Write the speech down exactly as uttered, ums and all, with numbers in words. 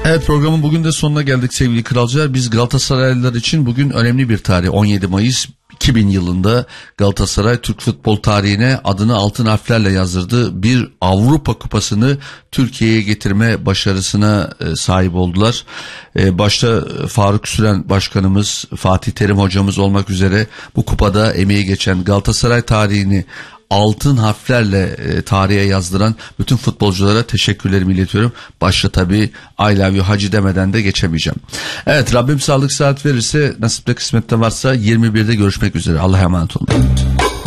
Evet, programın bugün de sonuna geldik sevgili kralcılar. Biz Galatasaraylılar için bugün önemli bir tarih. on yedi Mayıs iki bin yılında Galatasaray Türk futbol tarihine adını altın harflerle yazdırdı. Bir Avrupa Kupası'nı Türkiye'ye getirme başarısına sahip oldular. Başta Faruk Süren Başkanımız, Fatih Terim Hocamız olmak üzere bu kupada emeği geçen, Galatasaray tarihini altın harflerle e, tarihe yazdıran bütün futbolculara teşekkürlerimi iletiyorum. Başta tabii I love you Hacı demeden de geçemeyeceğim. Evet, Rabbim sağlık saat verirse, nasipte kısmette varsa yirmi birde görüşmek üzere. Allah'a emanet olun.